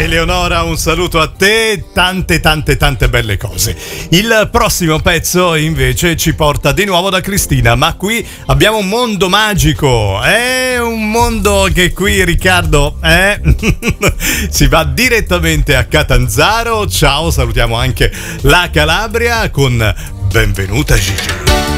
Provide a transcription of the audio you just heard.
Eleonora, un saluto a te, tante belle cose. Il prossimo pezzo invece ci porta di nuovo da Cristina, ma qui abbiamo un mondo magico, un mondo che qui Riccardo si va direttamente a Catanzaro. Ciao, salutiamo anche la Calabria con Benvenuta Gigi.